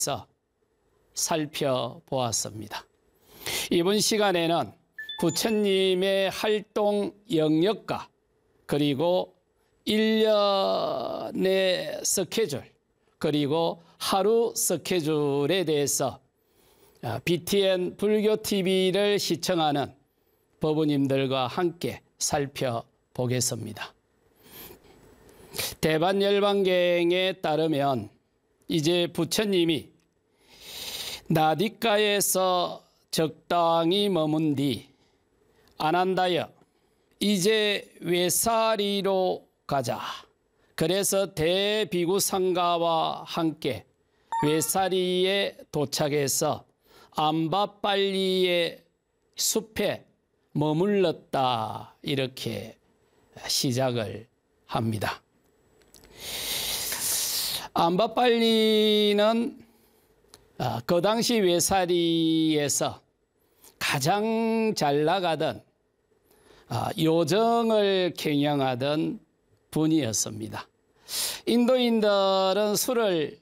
살펴보았습니다. 이번 시간에는 부처님의 활동 영역과 그리고 1년의 스케줄 그리고 하루 스케줄에 대해서 BTN 불교TV를 시청하는 법우님들과 함께 살펴보겠습니다. 대반열반경에 따르면 이제 부처님이 나디가에서 적당히 머문 뒤 아난다여 이제 외사리로 가자. 그래서 대비구상가와 함께 외사리에 도착해서 암바빨리의 숲에 머물렀다. 이렇게 시작을 합니다. 암바빨리는 그 당시 외사리에서 가장 잘 나가던 요정을 경영하던 분이었습니다. 인도인들은 술을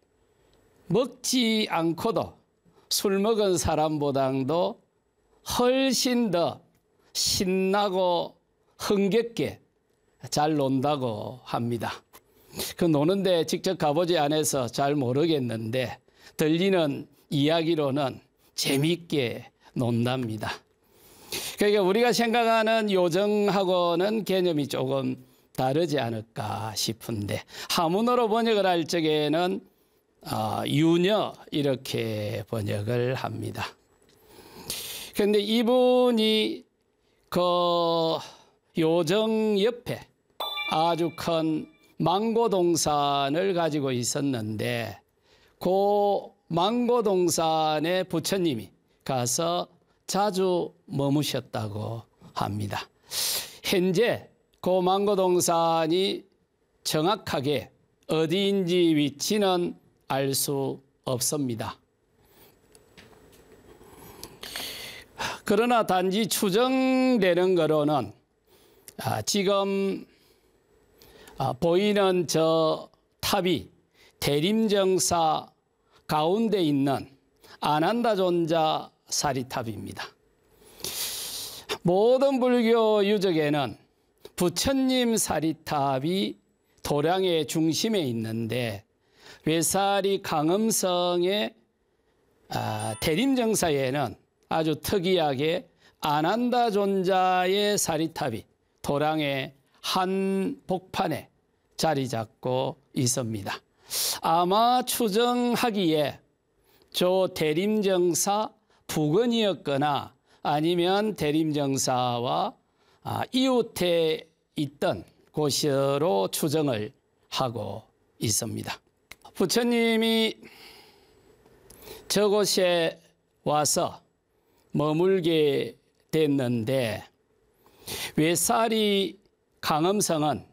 먹지 않고도 술 먹은 사람보다도 훨씬 더 신나고 흥겹게 잘 논다고 합니다. 그 노는데 직접 가보지 않아서 잘 모르겠는데 들리는 이야기로는 재미있게 논답니다. 그러니까 우리가 생각하는 요정하고는 개념이 조금 다르지 않을까 싶은데 한문어로 번역을 할 적에는 유녀 이렇게 번역을 합니다. 그런데 이분이 그 요정 옆에 아주 큰 망고동산을 가지고 있었는데 그 망고동산에 부처님이 가서 자주 머무셨다고 합니다. 현재 그 망고동산이 정확하게 어디인지 위치는 알 수 없습니다. 그러나 단지 추정되는 거로는 지금 보이는 저 탑이 대림정사 가운데 있는 아난다존자 사리탑입니다. 모든 불교 유적에는 부처님 사리탑이 도량의 중심에 있는데 외사리 강음성의 대림정사에는 아주 특이하게 아난다존자의 사리탑이 도량의 한 복판에 자리 잡고 있습니다. 아마 추정하기에 저 대림정사 부근이었거나 아니면 대림정사와 이웃에 있던 곳으로 추정을 하고 있습니다. 부처님이 저곳에 와서 머물게 됐는데 외사리 강음성은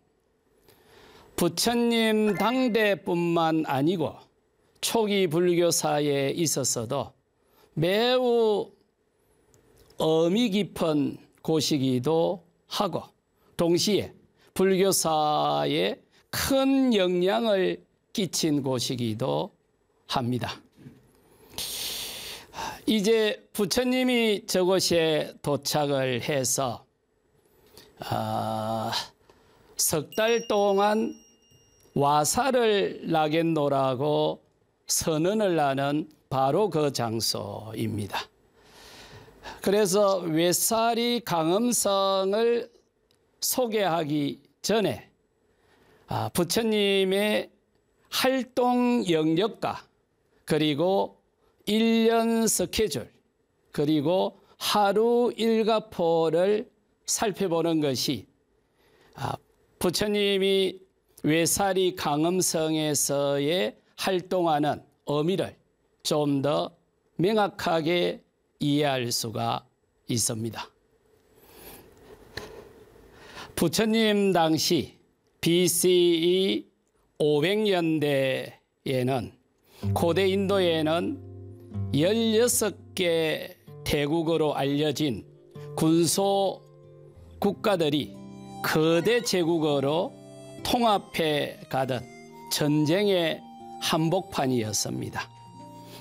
부처님 당대뿐만 아니고 초기 불교사에 있었어도 매우 의미 깊은 곳이기도 하고 동시에 불교사에 큰 영향을 끼친 곳이기도 합니다. 이제 부처님이 저곳에 도착을 해서 석 달 동안 와사를 나겠노라고 선언을 하는 바로 그 장소입니다. 그래서 외사리 강음성을 소개하기 전에 부처님의 활동 영역과 그리고 1년 스케줄 그리고 하루 일과포를 살펴보는 것이 부처님이 외사리 강음성에서의 활동하는 의미를 좀 더 명확하게 이해할 수가 있습니다. 부처님 당시 BCE 500년대에는 고대 인도에는 16개 대국으로 알려진 군소 국가들이 거대 제국으로 통합해 가던 전쟁의 한복판이었습니다.